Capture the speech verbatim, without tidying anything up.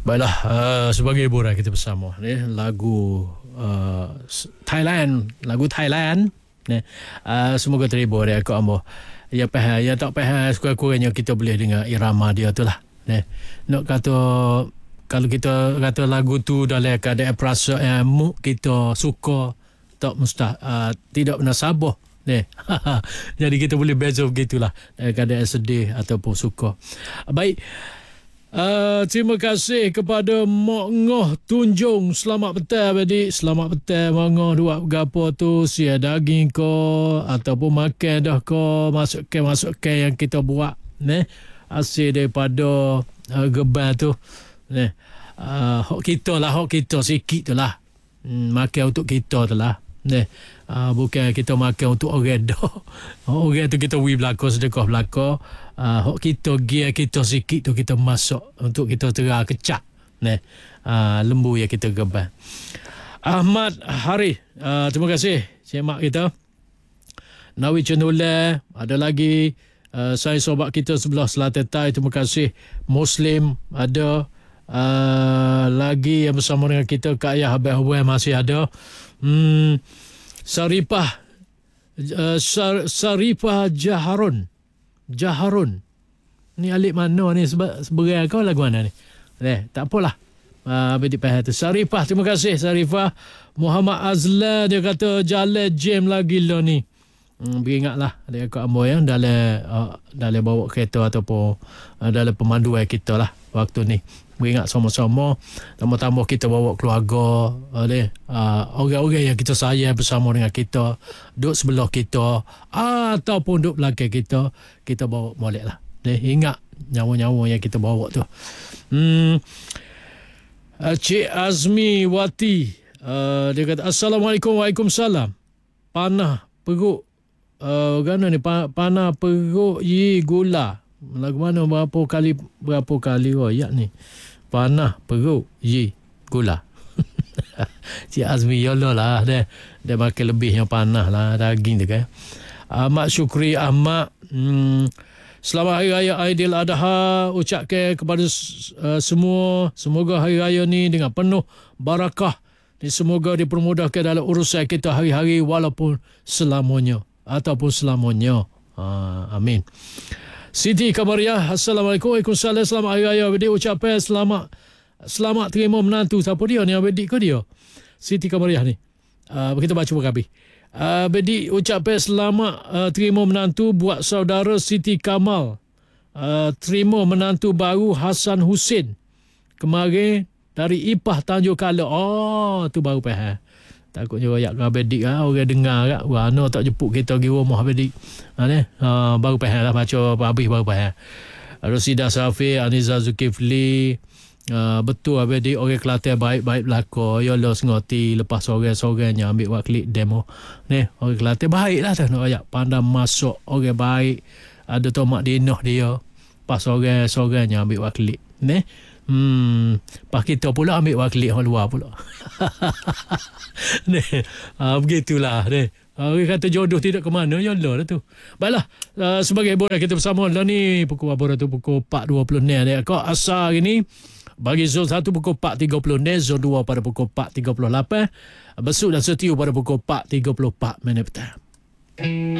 Baiklah, uh, sebagai hiburan kita bersama ni lagu uh, Thailand, lagu Thailand ni. Uh, semoga terhibur ya kau ambo. Ya pah ya tak pah kurang-kurangnya kita boleh dengar irama dia tu lah. Ni. Nak kata kalau kita kata lagu tu dalam keadaan perasaan uh, kita suka tak mustah uh, tidak pernah sabar. Ni. Jadi kita boleh beza begitulah dalam keadaan sedih ataupun suka. Baik. Uh, terima kasih kepada Mak Ngoh Tunjung. Selamat petang adik. Selamat petang Mak Ngoh. Buat gapo tu, sia daging ko ataupun makan dah ko, masukkan-masukkan yang kita buat ne, hasil daripada uh, geban tu ne. Uh, hok kita lah, hok kita sikit tu lah. Hmm, makan untuk kita tu lah ne. Uh, bukan kita makan untuk orang dah. Orang tu kita beri belakang, sedekah belakang. Uh, hok kita gia kita sikit tu kita masuk untuk kita terah kecak ne. Uh, lembu yang kita geban. Ahmad Hari, uh, terima kasih Cik Mak kita. Nawi Cenula, ada lagi uh, saya sobat kita sebelah Selatan Tai, terima kasih. Muslim ada, uh, lagi yang bersama dengan kita Kak Ayah Habib masih ada. Hmm, Saripah uh, Sar, Saripah Jaharun Jaharun. Ni alik mana ni? Seberai kau lagu mana ni? Eh, tak apalah. Uh, Bedik pahal tu. Sarifah, terima kasih Sarifah. Muhammad Azlan dia kata jalan jam lagi lah ni. Hmm, beringatlah ada kat ambo yang dalam uh, dalam bawa kereta ataupun uh, dalam pemanduan kita lah waktu ni. Beringat sama-sama, tambah-tambah kita bawa keluarga, uh, uh, orang-orang yang kita sayang bersama dengan kita, duduk sebelah kita ataupun duduk belakang kita, kita bawa molek lah. Deh, ingat nyawa-nyawa yang kita bawa tu. Hmm. Uh, Cik Azmi Wati, uh, dia kata Assalamualaikum. Waalaikumsalam. Panah perut, uh, gana ni panah perut ye gula. Lagu mana berapa kali berapa kali royak ni? Panah perut ye gula. Cik Azmi yolo lah dia dia makan lebih yang panah lah daging tu kan. Ahmad Syukri Ahmad, hmm, selamat Hari Raya Aidiladha ucapkan kepada uh, semua, semoga hari raya ni dengan penuh barakah. Semoga dipermudahkan dalam urusan kita hari-hari walaupun selamanya ataupun selamanya. Uh, amin. Siti Kamariah, Assalamualaikum. Waalaikumsalam. Selamat Hari Raya. Adik ucapkan selamat selamat terima menantu. Siapa dia ni? Adik ke dia? Siti Kamariah ni. Uh, kita baca berkabih. Uh, Adik ucapkan selamat uh, terima menantu buat saudara Siti Kamal. Uh, terima menantu baru Hasan Husin. Kemarin dari Ipah Tanjung Kala. Oh, tu baru faham. Takutnya royak ke Abedik lah. Orang dengar kat. Wah, no tak jemput kita pergi rumah Abedik. Ha, ni? Ha, baru faham lah. Baca habis baru faham. Rosidah Safi, Aniza Zulkifli. Uh, betul Abedik. Orang Kelantan baik-baik belakang. Ya Allah sengoti. Lepas sorang-sorangnya ambil buat klik demo. Ni, orang Kelantan baik lah tu. Nak royak. Pandang masuk. Orang baik. Ada tomak dinah dia. Pas sorang-sorangnya ambil buat klik. Ni. Hmm, pas kita pula ambil wakil orang luar pula. Ni, uh, begitulah ni. Orang uh, kata jodoh tidak ke mana, ya Allah tu. Baiklah, uh, sebagai hiburan kita bersama lah ni pukul berapa tu, pukul empat dua puluh ni dia. Kau asal ini bagi zon satu pukul empat tiga puluh ni, zon dua pada pukul empat tiga puluh lapan, besuk dan setiu pada pukul empat tiga puluh empat minit petang.